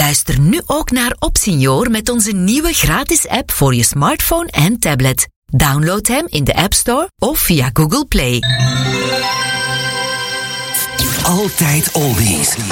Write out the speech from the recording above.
Luister nu ook naar Opsenior met onze nieuwe gratis app voor je smartphone en tablet. Download hem in de App Store of via Google Play. Altijd oldies.